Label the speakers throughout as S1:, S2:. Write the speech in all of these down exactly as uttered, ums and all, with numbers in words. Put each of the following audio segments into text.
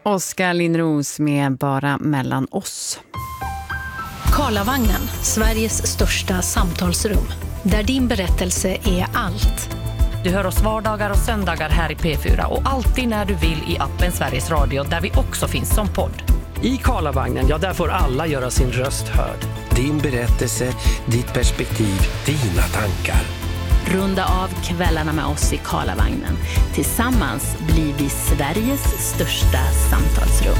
S1: Oskar Lindros med Bara mellan oss.
S2: Karlavagnen, Sveriges största samtalsrum. Där din berättelse är allt.
S3: Du hör oss vardagar och söndagar här i P fyra och alltid när du vill i appen Sveriges Radio där vi också finns som podd.
S4: I Karlavagnen, ja där får alla göra sin röst hörd.
S5: Din berättelse, ditt perspektiv, dina tankar.
S6: Runda av kvällarna med oss i Karlavagnen. Tillsammans blir vi Sveriges största samtalsrum.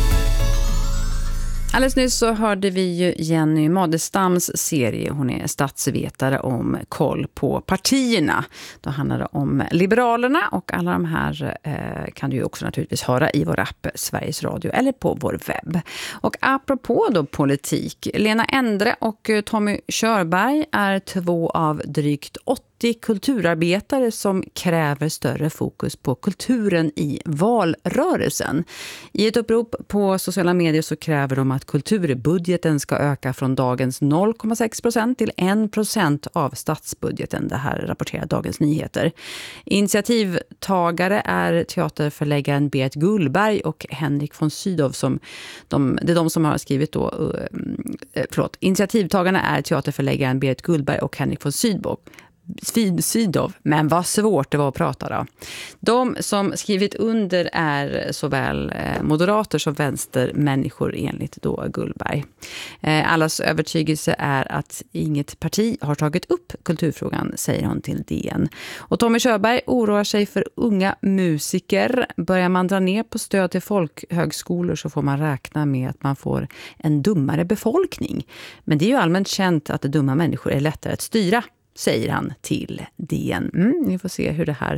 S1: Alldeles nyss så hörde vi ju Jenny Madestams serie. Hon är statsvetare om koll på partierna. Då handlar det om Liberalerna och alla de här eh, kan du ju också naturligtvis höra i vår app Sveriges Radio eller på vår webb. Och apropå då politik, Lena Endre och Tommy Körberg är två av drygt åttio kulturarbetare som kräver större fokus på kulturen i valrörelsen. I ett upprop på sociala medier så kräver de att kulturbudgeten ska öka från dagens noll komma sex procent till en procent av statsbudgeten. Det här rapporterar Dagens Nyheter. Initiativtagare är teaterförläggaren Berit Gullberg och Henrik von Sydow som de, det är de som har skrivit då, förlåt, initiativtagarna är teaterförläggaren Berit Gullberg och Henrik von Sydow. Sydow, men vad svårt det var att prata då. De som skrivit under är såväl moderater som vänstermänniskor enligt då Gullberg. Allas övertygelse är att inget parti har tagit upp kulturfrågan, säger hon till D N. Och Tommy Körberg oroar sig för unga musiker. Börjar man dra ner på stöd till folkhögskolor så får man räkna med att man får en dummare befolkning. Men det är ju allmänt känt att dumma människor är lättare att styra, säger han till D N. Mm, ni får se hur det här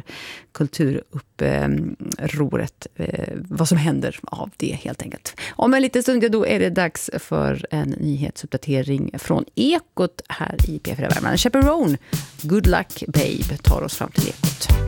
S1: kulturupproret, eh, vad som händer av det helt enkelt. Om en liten stund då är det dags för en nyhetsuppdatering från Ekot här i P fyra Värmland. Chaperone, Good Luck Babe tar oss fram till Ekot.